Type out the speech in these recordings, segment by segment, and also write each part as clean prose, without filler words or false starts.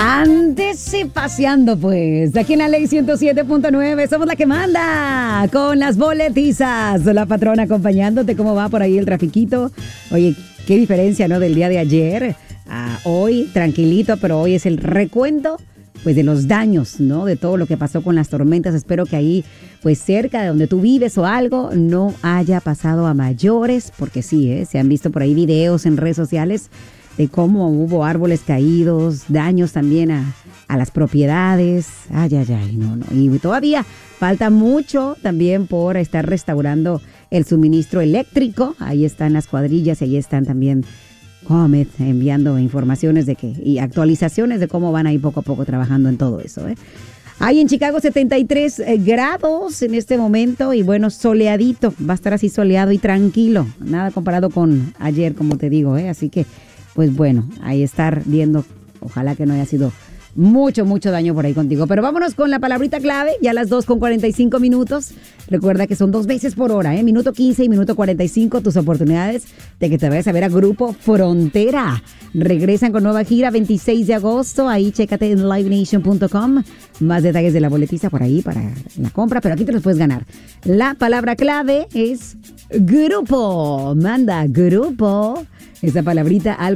Ándese paseando, pues. Aquí en la Ley 107.9 somos la que manda con las boletizas. La patrona acompañándote. ¿Cómo va por ahí el trafiquito? Oye, qué diferencia, ¿no? Del día de ayer a hoy, tranquilito, pero hoy es el recuento, pues, de los daños, ¿no? De todo lo que pasó con las tormentas. Espero que ahí, pues, cerca de donde tú vives o algo, no haya pasado a mayores, porque sí, se han visto por ahí videos en redes sociales de cómo hubo árboles caídos, daños también a las propiedades. Ay, no. Y todavía falta mucho también por estar restaurando el suministro eléctrico. Ahí están las cuadrillas y ahí están también Comet enviando informaciones y actualizaciones de cómo van ahí poco a poco trabajando en todo eso. Hay en Chicago 73 grados en este momento y bueno, soleadito. Va a estar así soleado y tranquilo. Nada comparado con ayer, como te digo, Así que pues bueno, ahí estar viendo, ojalá que no haya sido mucho daño por ahí contigo. Pero vámonos con la palabrita clave, ya las 2:45. Recuerda que son 2 veces por hora, minuto 15 y minuto 45, tus oportunidades de que te vayas a ver a Grupo Frontera. Regresan con nueva gira 26 de agosto, ahí chécate en livenation.com. Más detalles de la boletiza por ahí para la compra, pero aquí te los puedes ganar. La palabra clave es grupo. Manda grupo, esa palabrita al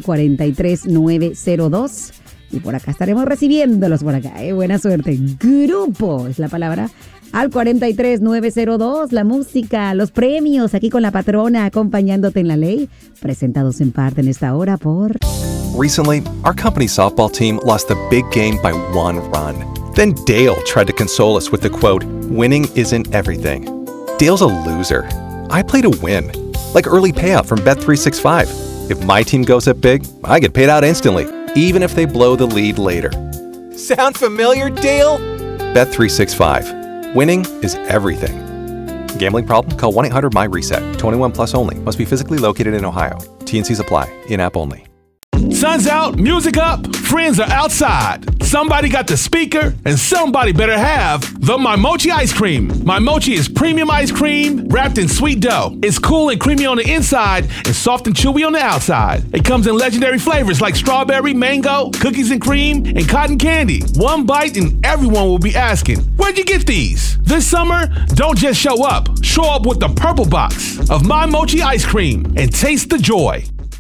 43902. Y por acá estaremos recibiéndolos por acá. Buena suerte. Grupo es la palabra al 43902. La música, los premios aquí con la patrona acompañándote en la ley. Presentados en parte en esta hora por... Recently, our company softball team lost the big game by 1 run. Then Dale tried to console us with the quote, "Winning isn't everything." Dale's a loser. I play to win. Like early payout from Bet365. If my team goes up big, I get paid out instantly, even if they blow the lead later. Sound familiar, Dale? Bet365. Winning is everything. Gambling problem? Call 1-800-MY-RESET. 21 plus only. Must be physically located in Ohio. T&Cs apply. In-app only. Sun's out, music up, friends are outside. Somebody got the speaker, and somebody better have the My Mochi ice cream. My Mochi is premium ice cream wrapped in sweet dough. It's cool and creamy on the inside and soft and chewy on the outside. It comes in legendary flavors like strawberry, mango, cookies and cream, and cotton candy. One bite and everyone will be asking, where'd you get these? This summer, don't just show up. Show up with the purple box of My Mochi ice cream and taste the joy.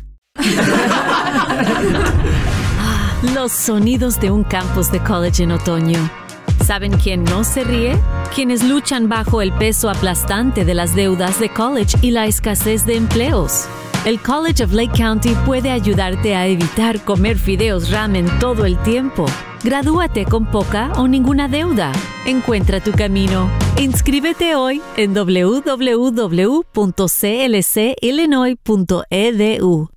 Los sonidos de un campus de college en otoño. ¿Saben quién no se ríe? Quienes luchan bajo el peso aplastante de las deudas de college y la escasez de empleos. El College of Lake County puede ayudarte a evitar comer fideos ramen todo el tiempo. Gradúate con poca o ninguna deuda. Encuentra tu camino. Inscríbete hoy en www.clcillinois.edu.